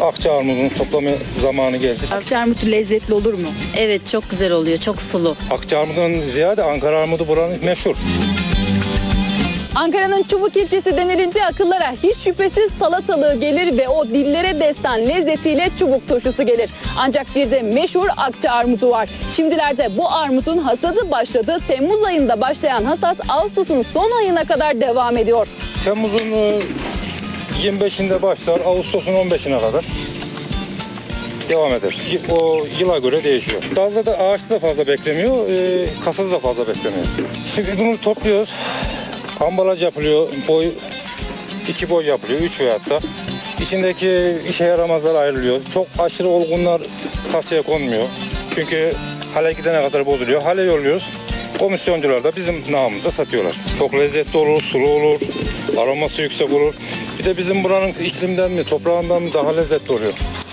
Akça armudunun toplama zamanı geldi. Akça armutu lezzetli olur mu? Evet, çok güzel oluyor, çok sulu. Akça armudundan ziyade Ankara armudu buranın meşhur. Ankara'nın Çubuk ilçesi denilince akıllara hiç şüphesiz salatalığı gelir ve o dillere destan lezzetiyle çubuk turşusu gelir. Ancak bir de meşhur Akça armudu var. Şimdilerde bu armudun hasadı başladı. Temmuz ayında başlayan hasat Ağustos'un son ayına kadar devam ediyor. Temmuz'un 25'inde başlar, Ağustos'un 15'ine kadar devam eder. O yıla göre değişiyor. Dalda da ağaçta da fazla beklemiyor, kasada da fazla beklemiyor. Şimdi bunu topluyoruz. Ambalaj yapılıyor, iki boy yapılıyor, 3 veyahut da. İçindeki işe yaramazlar ayrılıyor. Çok aşırı olgunlar kasaya konmuyor. Çünkü hale gidene kadar bozuluyor. Hale yolluyoruz. Komisyoncular da bizim namımıza satıyorlar. Çok lezzetli olur, sulu olur, aroması yüksek olur. Bir de bizim buranın iklimden mi, toprağından mı daha lezzetli oluyor.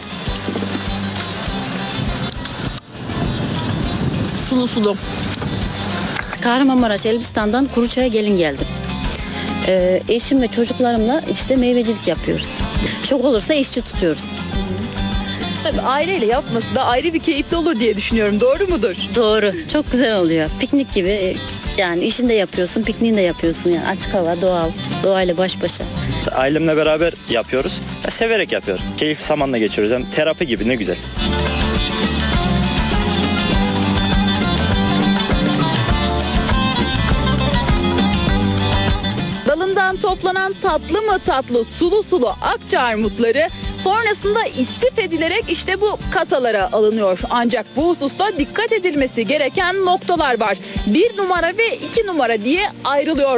Sulu sulu. Kahramanmaraş Elbistan'dan Kuruçay'a gelin geldim. Eşim ve çocuklarımla işte meyvecilik yapıyoruz. Çok olursa işçi tutuyoruz. Tabii aileyle yapması da ayrı bir keyifli olur diye düşünüyorum. Doğru mudur? Doğru, çok güzel oluyor. Piknik gibi yani işini de yapıyorsun, pikniğini de yapıyorsun. Yani açık hava, doğal, doğayla baş başa. Ailemle beraber yapıyoruz. Severek yapıyoruz. Keyifli zamanla geçiriyoruz. Yani terapi gibi, ne güzel. Dalından toplanan tatlı mı tatlı, sulu sulu Akça armutları sonrasında istif edilerek işte bu kasalara alınıyor. Ancak bu hususta dikkat edilmesi gereken noktalar var. 1 numara ve 2 numara diye ayrılıyor.